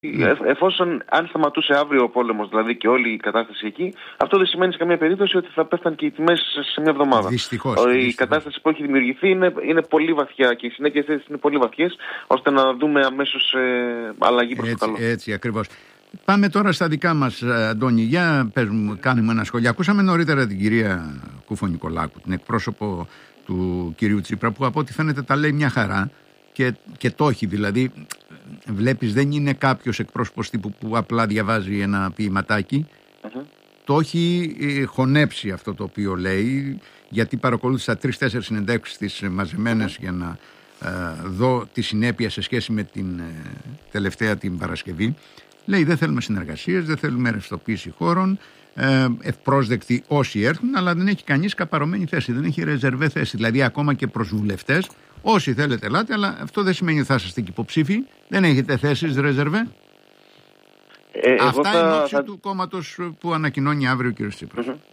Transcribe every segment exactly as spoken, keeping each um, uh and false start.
Ε, εφόσον αν σταματούσε αύριο ο πόλεμος, δηλαδή και όλη η κατάσταση εκεί, αυτό δεν σημαίνει σε καμία περίπτωση ότι θα πέφταν και οι τιμές σε μια εβδομάδα. Δυστυχώς, η δυστυχώς. κατάσταση που έχει δημιουργηθεί είναι, είναι πολύ βαθιά και οι συνέχειες θέσεις είναι πολύ βαθιές, ώστε να δούμε αμέσως ε, αλλαγή προς το καλό. Έτσι ακριβώς. Πάμε τώρα στα δικά μας, Αντώνη. Για πες μου, κάνουμε ένα σχόλιο. Ακούσαμε νωρίτερα την κυρία Κούφο-Νικολάκου, την εκπρόσωπο του κυρίου Τσίπρα, που από ό,τι φαίνεται τα λέει μια χαρά και, και το έχει. Δηλαδή, βλέπεις, δεν είναι κάποιος εκπρόσωπος τύπου που απλά διαβάζει ένα ποιηματάκι. Uh-huh. Το έχει ε, χωνέψει αυτό το οποίο λέει, γιατί παρακολούθησα τρεις-τέσσερις συνεντεύξεις της μαζεμένες uh-huh. για να ε, δω τη συνέπεια σε σχέση με την ε, τελευταία την Παρασκευή. Λέει, δεν θέλουμε συνεργασίες, δεν θέλουμε ρευστοποίηση χώρων, ε, ευπρόσδεκτοι όσοι έρθουν, αλλά δεν έχει κανείς καπαρωμένη θέση, δεν έχει ρεζερβέ θέση. Δηλαδή, ακόμα και προς βουλευτές, όσοι θέλετε ελάτε, αλλά αυτό δεν σημαίνει ότι θα είσαστε και υποψήφοι, δεν έχετε θέσεις ρεζερβέ. Ε, Αυτά θα, είναι όψη θα... του κόμματος που ανακοινώνει αύριο ο κ. Τσίπρας. Mm-hmm.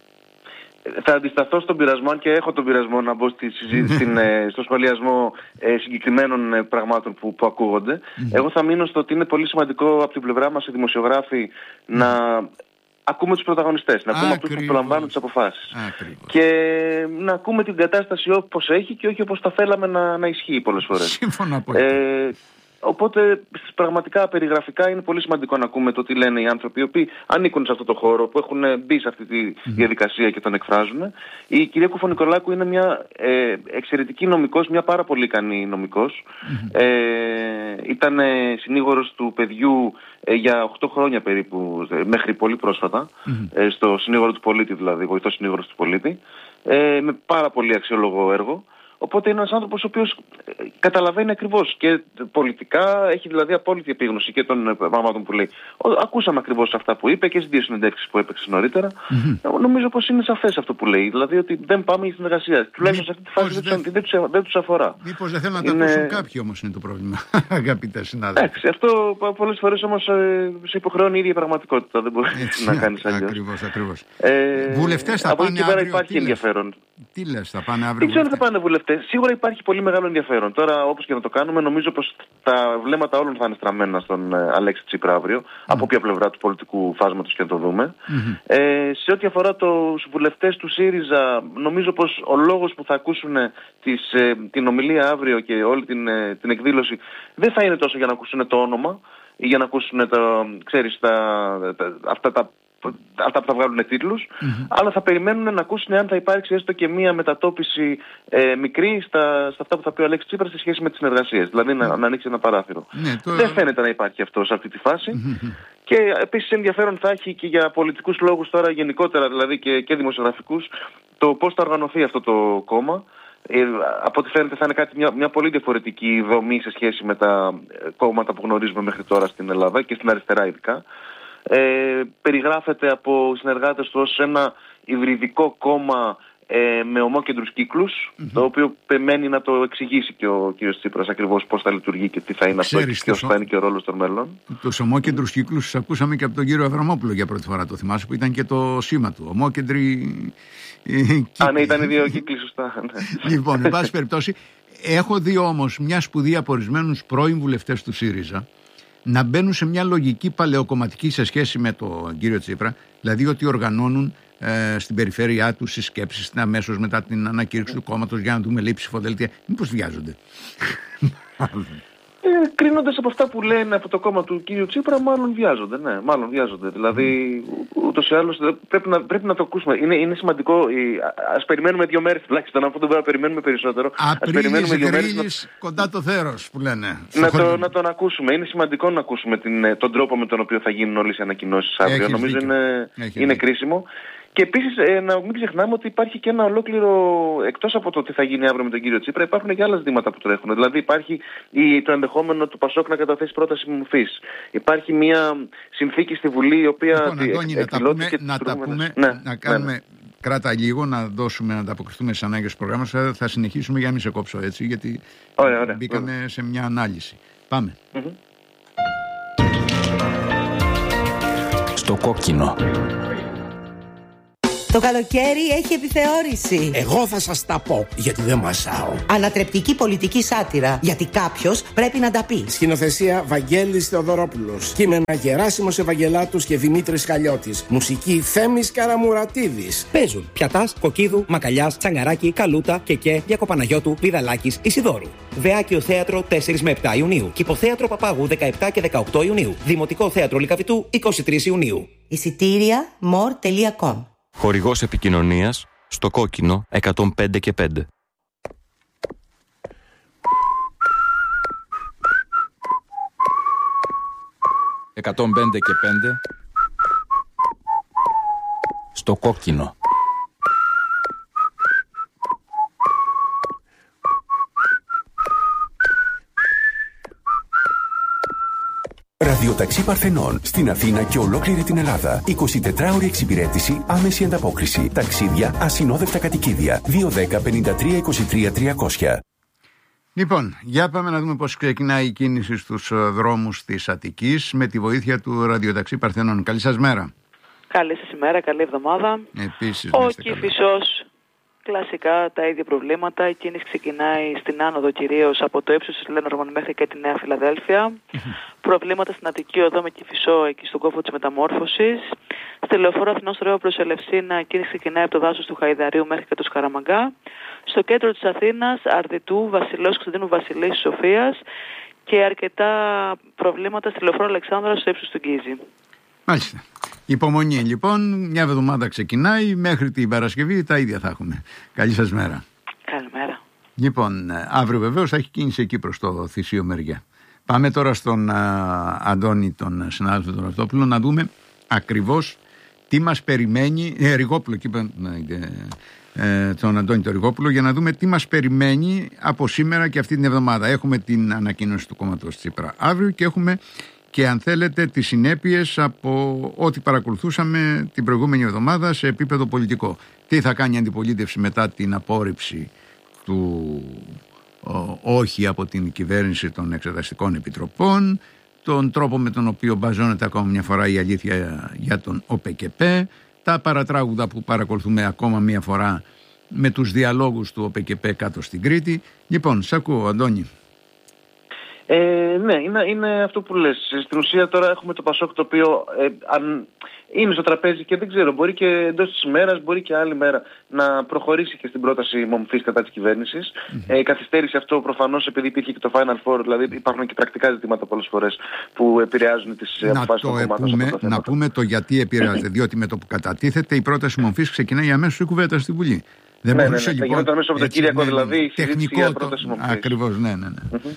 Θα αντισταθώ στον πειρασμό, και έχω τον πειρασμό να μπω στη συζήτηση, στο σχολιασμό ε, συγκεκριμένων ε, πραγμάτων που, που ακούγονται. Mm-hmm. Εγώ θα μείνω στο ότι είναι πολύ σημαντικό από την πλευρά μας οι δημοσιογράφοι mm-hmm. να ακούμε τους πρωταγωνιστές, να ακούμε αυτούς που προλαμβάνουν τις αποφάσεις. Ακριβώς. Και να ακούμε την κατάσταση όπως έχει και όχι όπως θα θέλαμε να, να ισχύει πολλές φορές. Σύμφωνα από ε, Οπότε, πραγματικά, περιγραφικά είναι πολύ σημαντικό να ακούμε το τι λένε οι άνθρωποι οι οποίοι ανήκουν σε αυτό το χώρο, που έχουν μπει σε αυτή τη διαδικασία και τον εκφράζουν. Η κυρία Κούφο-Νικολάκου είναι μια ε, εξαιρετική νομικός, μια πάρα πολύ ικανή νομικός. Mm-hmm. Ε, ήταν συνήγορος του παιδιού ε, για οκτώ χρόνια περίπου, ε, μέχρι πολύ πρόσφατα, mm-hmm. ε, στο συνήγορο του πολίτη, δηλαδή, βοηθός συνήγορος του πολίτη, ε, με πάρα πολύ αξιόλογο έργο. Οπότε είναι ένας άνθρωπος ο οποίος καταλαβαίνει ακριβώς και πολιτικά, έχει δηλαδή απόλυτη επίγνωση και των πραγμάτων που λέει. Ακούσαμε ακριβώς αυτά που είπε και στις δύο συνεντεύξεις που έπαιξε νωρίτερα. Mm-hmm. Νομίζω πως είναι σαφές αυτό που λέει. Δηλαδή ότι δεν πάμε για συνεργασία. Τουλάχιστον σε αυτή τη φάση δεν, δεν, δεν, δεν τους αφορά. Μήπως δεν θέλουν να είναι... τα ακούσουν κάποιοι, όμως είναι το πρόβλημα, αγαπητέ συνάδελφοι. Εντάξει, αυτό πολλές φορές όμως ε, σε υποχρεώνει η ίδια πραγματικότητα. Δεν μπορεί να κάνεις αλλιώς. Ακριβώς, ακριβώς. Ε, Βουλευτές θα από πάνε εκεί πέρα αύριο. Υπάρχει ενδιαφέρον. Τι λες, θα πάνε αύριο? Δεν ξέρω αν θα πάνε βουλευτές. Σίγουρα υπάρχει πολύ μεγάλο ενδιαφέρον. Τώρα, όπως και να το κάνουμε, νομίζω πως τα βλέμματα όλων θα είναι στραμμένα στον ε, Αλέξη Τσίπρα αύριο, mm. από όποια πλευρά του πολιτικού φάσματος και να το δούμε. Mm-hmm. Ε, σε ό,τι αφορά τους βουλευτές του ΣΥΡΙΖΑ, νομίζω πως ο λόγος που θα ακούσουν τις, ε, την ομιλία αύριο και όλη την, ε, την εκδήλωση δεν θα είναι τόσο για να ακούσουν το όνομα ή για να ακούσουν τα, ξέρεις, τα, τα, αυτά τα αυτά που θα βγάλουν τίτλους, mm-hmm. αλλά θα περιμένουν να ακούσουν αν θα υπάρξει έστω και μία μετατόπιση ε, μικρή στα, στα αυτά που θα πει ο Αλέξης Τσίπρας σε σχέση με τις συνεργασίες. Δηλαδή mm-hmm. να, να ανοίξει ένα παράθυρο. Mm-hmm. Δεν φαίνεται να υπάρχει αυτό σε αυτή τη φάση. Mm-hmm. Και επίσης ενδιαφέρον θα έχει και για πολιτικούς λόγους τώρα γενικότερα, δηλαδή και, και δημοσιογραφικούς, το πώς θα οργανωθεί αυτό το κόμμα. Ε, από ό,τι φαίνεται θα είναι κάτι, μια, μια πολύ διαφορετική δομή σε σχέση με τα κόμματα που γνωρίζουμε μέχρι τώρα στην Ελλάδα και στην αριστερά ειδικά. Ε, περιγράφεται από συνεργάτες του ως ένα υβριδικό κόμμα ε, με ομόκεντρους κύκλους, mm-hmm. το οποίο περιμένει να το εξηγήσει και ο κ. Τσίπρας ακριβώς πώς θα λειτουργεί και τι θα είναι αυτό και ποιος θα είναι και ο ρόλος των μέλλον. Τους ομόκεντρους κύκλους τους ακούσαμε και από τον κύριο Αβραμόπουλο για πρώτη φορά, το θυμάσαι, που ήταν και το σήμα του. Ομόκεντροι κύκλοι. Α, ναι, ήταν οι δύο κύκλοι, σωστά. Ναι. Λοιπόν, εν πάση περιπτώσει, έχω δει όμως μια σπουδή από ορισμένους πρώην βουλευτές του ΣΥΡΙΖΑ να μπαίνουν σε μια λογική παλαιοκομματική σε σχέση με τον κύριο Τσίπρα, δηλαδή ότι οργανώνουν ε, στην περιφέρειά τους τις σκέψεις αμέσως μετά την ανακήρυξη του κόμματος για να δούμε λέει ψηφοδέλτια. Μήπως βιάζονται? Ε, κρίνοντας από αυτά που λένε από το κόμμα του κύριου Τσίπρα, μάλλον βιάζονται, ναι, μάλλον βιάζονται. Δηλαδή, ούτως ή άλλως πρέπει να, πρέπει να το ακούσουμε. Είναι, είναι σημαντικό, ας περιμένουμε δύο μέρες τουλάχιστον, αφού δεν πρέπει να περιμένουμε περισσότερο. Ας περιμένουμε δύο μέρες να... κοντά το θέρος που λένε. Να, το, να τον ακούσουμε. Είναι σημαντικό να ακούσουμε την, τον τρόπο με τον οποίο θα γίνουν όλες οι ανακοινώσεις αύριο. Έχεις Νομίζω δίκιο. είναι, είναι κρίσιμο. Και επίσης ε, να μην ξεχνάμε ότι υπάρχει και ένα ολόκληρο, εκτός από το τι θα γίνει αύριο με τον κύριο Τσίπρα, υπάρχουν και άλλα ζητήματα που τρέχουν. Δηλαδή υπάρχει η, το ενδεχόμενο του Πασόκ να καταθέσει πρόταση μορφής. Υπάρχει μια συνθήκη στη Βουλή η οποία... Λοιπόν, Αντώνη, να τα πούμε, να, τα πούμε ναι, να κάνουμε... Ναι. Κράτα λίγο να δώσουμε, να ανταποκριθούμε στις ανάγκες του προγράμματος. Θα συνεχίσουμε για να μην σε κόψω έτσι, γιατί ωραία, ωραία, μπήκαμε ωραία. σε μια ανάλυση. Πάμε. Mm-hmm. Στο κόκκινο. Το καλοκαίρι έχει επιθεώρηση. Εγώ θα σας τα πω, γιατί δεν μασάω. Ανατρεπτική πολιτική σάτυρα, γιατί κάποιος πρέπει να τα πει. Σκηνοθεσία Βαγγέλης Θεοδωρόπουλος. Κείμενα Γεράσιμος Ευαγγελάτους και Δημήτρης Χαλιώτης. Μουσική Θέμης Καραμουρατίδης. Παίζουν Πιατάς, Κοκκίδου, Μακαλιάς, Τσαγκαράκη, Καλούτα, Κεκέ, Διακοπαναγιώτου, Βιδαλάκης, Ισιδώρου. Δεάκιο Θέατρο τέσσερα με επτά Ιουνίου. Κηποθέατρο Παπάγου δεκαεπτά και δεκαοκτώ Ιουνίου. Δημοτικό Θέατρο Λυκαβητού είκοσι τρεις Ιουνίου. Εισιτήρια more τελεία com. Χορηγός επικοινωνίας στο κόκκινο εκατόν πέντε και πέντε. εκατόν πέντε και πέντε στο κόκκινο. Ραδιοταξί Παρθενών στην Αθήνα και ολόκληρη την Ελλάδα. εικοσιτετράωρη εξυπηρέτηση, άμεση ανταπόκριση. Ταξίδια, ασυνόδευτα κατοικίδια. δύο ένα μηδέν πέντε τρία είκοσι τρία τριακόσια. Λοιπόν, για πάμε να δούμε πώς ξεκινάει η κίνηση στους δρόμους της Αττικής με τη βοήθεια του Ραδιοταξί Παρθενών. Καλή σας μέρα. Καλή σας ημέρα, καλή εβδομάδα. Επίσης, Ο Κηφισός, κλασικά τα ίδια προβλήματα. Η κίνηση ξεκινάει στην άνοδο κυρίως από το ύψος της Λένορμαν μέχρι και τη Νέα Φιλαδέλφια. Προβλήματα στην Αττική οδό με Κηφισό εκεί στον κόφο της Μεταμόρφωσης. Στη λεωφόρο Αθηνών Στρέο προς Ελευσίνα, η κίνηση ξεκινάει από το δάσος του Χαϊδαρίου μέχρι και το Σκαραμαγκά. Στο κέντρο της Αθήνας, Αρδιτού, Βασιλέως Κωνσταντίνου Βασιλής Σοφίας και αρκετά προβλήματα στη λεωφόρο Αλεξάνδρα στο ύψος του Γκίζη. Μάλιστα. Υπομονή λοιπόν, μια εβδομάδα ξεκινάει, μέχρι την Παρασκευή τα ίδια θα έχουμε. Καλή σας μέρα. Καλημέρα. Λοιπόν, αύριο βεβαίως θα έχει κίνηση εκεί προς το Θησίο Μεριά. Πάμε τώρα στον α, Αντώνη, τον συνάδελφο τον Ραυτόπουλο, να δούμε ακριβώς τι μας περιμένει, ε, Ριγόπουλο, εκεί, ε, ε, τον Αντώνη τον Ριγόπουλο, για να δούμε τι μας περιμένει από σήμερα και αυτή την εβδομάδα. Έχουμε την ανακοίνωση του κόμματος Τσίπρα αύριο και έχουμε και αν θέλετε τις συνέπειες από ό,τι παρακολουθούσαμε την προηγούμενη εβδομάδα σε επίπεδο πολιτικό. Τι θα κάνει η αντιπολίτευση μετά την απόρριψη του ο, όχι από την κυβέρνηση των εξεταστικών επιτροπών, τον τρόπο με τον οποίο μπαζώνεται ακόμα μια φορά η αλήθεια για τον ΟΠΕΚΕΠΕ, τα παρατράγουδα που παρακολουθούμε ακόμα μια φορά με τους διαλόγους του ΟΠΕΚΕΠΕ κάτω στην Κρήτη. Λοιπόν, σ' ακούω Αντώνη. Ε, ναι, είναι, είναι αυτό που λες. Στην ουσία τώρα έχουμε το Πασόκ το οποίο ε, αν είναι στο τραπέζι και δεν ξέρω, μπορεί και εντός της ημέρας, μπορεί και άλλη μέρα να προχωρήσει και στην πρόταση μομφής κατά της κυβέρνησης. Mm-hmm. Ε, καθυστέρησε αυτό προφανώς επειδή υπήρχε και το Final Four, δηλαδή υπάρχουν και πρακτικά ζητήματα πολλές φορές που επηρεάζουν τις αποφάσεις των κομμάτων. Να πούμε το γιατί επηρεάζεται, διότι με το που κατατίθεται η πρόταση μομφής ξεκινάει αμέσως η κουβέντα στη Βουλή. Δεν ναι, μπορούσε ναι, ναι, λοιπόν. Θα γινόταν μέσα από το Κυριακό δηλαδή η συζήτηση για πρόταση μομφής. Ακριβώς, ναι, ναι. ναι. Mm-hmm.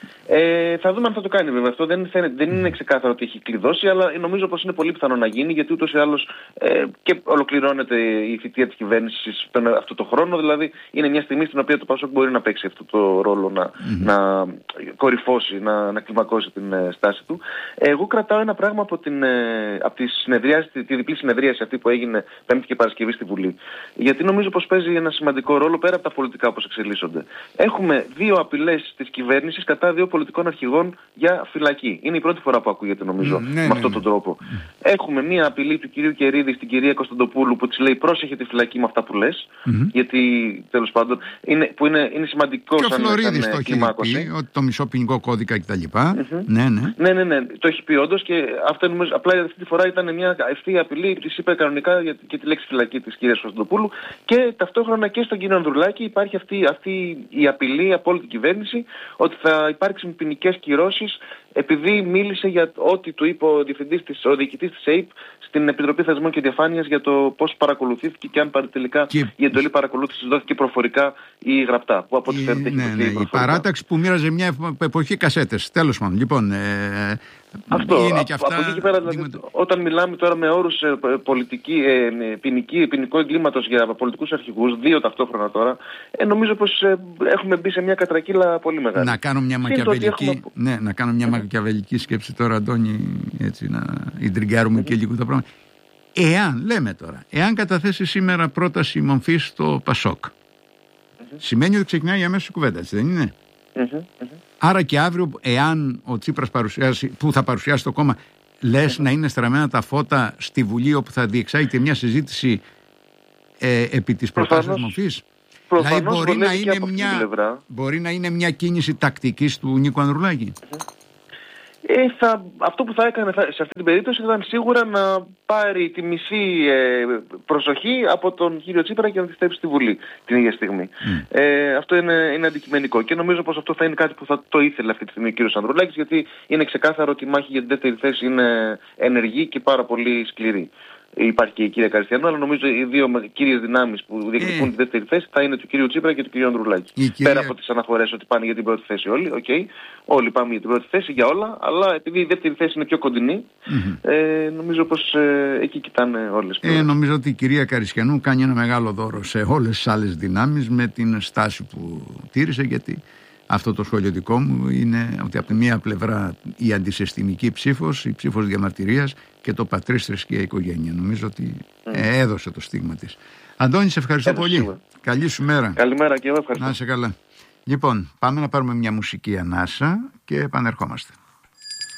Ε, θα δούμε αν θα το κάνει βέβαια. Αυτό δεν, φαίνεται, δεν είναι ξεκάθαρο ότι έχει κλειδώσει, αλλά νομίζω πως είναι πολύ πιθανό να γίνει, γιατί ούτως ή άλλως ε, και ολοκληρώνεται η θητεία της κυβέρνησης αυτό το χρόνο. Δηλαδή είναι μια στιγμή στην οποία το Πασόκ μπορεί να παίξει αυτό το ρόλο, να, mm-hmm. να κορυφώσει, να, να κλιμακώσει την ε, στάση του. Εγώ κρατάω ένα πράγμα από, την, ε, από τη, τη, τη διπλή συνεδρίαση αυτή που έγινε Πέμπτη και Παρασκευή στη Βουλή. Γιατί νομίζω πως παίζει ένα σημαντικό ρόλο πέρα από τα πολιτικά όπως εξελίσσονται. Έχουμε δύο απειλές της κυβέρνησης κατά δύο πολιτικών αρχηγών για φυλακή. Είναι η πρώτη φορά που ακούγεται νομίζω mm, ναι, με αυτόν ναι, τον τρόπο. Mm. Έχουμε μία απειλή του κυρίου Κερίδη στην κυρία Κωνσταντοπούλου που της λέει πρόσεχε τη φυλακή με αυτά που λες. Mm-hmm. Γιατί τέλος πάντων είναι, που είναι, είναι σημαντικό και σαν, ο Φλωρίδης σαν το κλιμάκωση. Έχει πει, ότι το μισό ποινικό κώδικα κτλ. Mm-hmm. Ναι, ναι. ναι, ναι, ναι. Το έχει πει όντως και αυτό νομίζω, απλά αυτή τη φορά ήταν μια ευθεία απειλή. Της είπε κανονικά για, και τη λέξη φυλακή της κυρίας Κωνσταντοπούλου και ταυτόχρονα και στον κύριο Ανδρουλάκη υπάρχει αυτή, αυτή η απειλή από όλη την κυβέρνηση ότι θα υπάρξουν ποινικές κυρώσεις επειδή μίλησε για ό,τι του είπε ο, διευθυντής, ο διοικητής της ΕΙΠ στην Επιτροπή Θεσμών και Διαφάνειας για το πώς παρακολουθήθηκε και αν τελικά και... η εντολή παρακολούθησης δόθηκε προφορικά ή γραπτά. Που από ό,τι φαίνεται έχει ναι, ναι, η παράταξη που μοίραζε μια εποχή κασέτες. Τέλος πάντων. Λοιπόν, ε, αυτό, είναι α, και αυτά... από εκεί και πέρα, δηλαδή, όταν μιλάμε τώρα με όρους ε, πολιτική, ε, ποινική, ποινικό εγκλήματος για πολιτικούς αρχηγούς, δύο ταυτόχρονα τώρα, ε, νομίζω πως ε, έχουμε μπει σε μια κατρακύλα πολύ μεγάλη. Να κάνω μια μακιαβελική, έχουμε... ναι, να κάνω μια μακιαβελική σκέψη τώρα, Αντώνη, έτσι, να ιντριγκάρουμε mm-hmm. και λίγο τα πράγματα. Εάν, λέμε τώρα, εάν καταθέσει σήμερα πρόταση μομφής στο Πασόκ, mm-hmm. σημαίνει ότι ξεκινάει αμέσως η κουβέντα, έτσι δεν είναι? Mm-hmm. Mm-hmm. Άρα και αύριο, εάν ο Τσίπρας παρουσιάσει, που θα παρουσιάσει το κόμμα, λες mm-hmm. να είναι στραμμένα τα φώτα στη Βουλή όπου θα διεξάγεται μια συζήτηση ε, επί της προτάσεως μορφής. Δηλαδή μπορεί να, είναι μια, μπορεί να είναι μια κίνηση τακτικής του Νίκου Ανδρουλάκη. Ε, θα, αυτό που θα έκανε θα, σε αυτή την περίπτωση ήταν σίγουρα να πάρει τη μισή ε, προσοχή από τον κύριο Τσίπρα και να τη στρέψει στη Βουλή την ίδια στιγμή. Mm. Ε, αυτό είναι, είναι αντικειμενικό και νομίζω πως αυτό θα είναι κάτι που θα το ήθελε αυτή τη στιγμή ο κύριος Ανδρουλάκης, γιατί είναι ξεκάθαρο ότι η μάχη για την δεύτερη θέση είναι ενεργή και πάρα πολύ σκληρή. Υπάρχει και η κυρία Καριστιανού, αλλά νομίζω οι δύο κύριες δυνάμεις που διεκδικούν ε. τη δεύτερη θέση θα είναι του κυρίου Τσίπρα και του κυρίου Ανδρουλάκη. Κυρία... Πέρα από τις αναφορές ότι πάνε για την πρώτη θέση όλοι, okay, όλοι πάμε για την πρώτη θέση, για όλα, αλλά επειδή η δεύτερη θέση είναι πιο κοντινή, mm-hmm. ε, νομίζω πως ε, εκεί κοιτάνε όλες. Ε, νομίζω ότι η κυρία Καριστιανού κάνει ένα μεγάλο δώρο σε όλες τις άλλες δυνάμεις με την στάση που τήρησε, γιατί αυτό το σχόλιο δικό μου είναι ότι από τη μία πλευρά η αντισυστημική ψήφος, η ψήφος διαμαρτυρίας και το πατρίς, θρησκεία, οικογένεια. Νομίζω ότι mm. ε, έδωσε το στίγμα της. Αντώνη, σε ευχαριστώ έδωσε πολύ. Σίγουρα. Καλή σου μέρα. Καλημέρα και εγώ ευχαριστώ. Να είσαι καλά. Λοιπόν, πάμε να πάρουμε μια μουσική ανάσα και επανερχόμαστε.